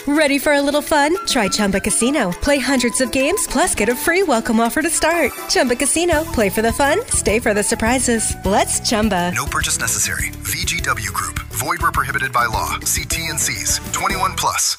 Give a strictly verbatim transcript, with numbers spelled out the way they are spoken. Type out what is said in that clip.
Ready for a little fun? Try Chumba Casino. Play hundreds of games, plus get a free welcome offer to start. Chumba Casino. Play for the fun, stay for the surprises. Let's Chumba. No purchase necessary. V G W Group. Void where prohibited by law. See T N Cs. twenty-one plus.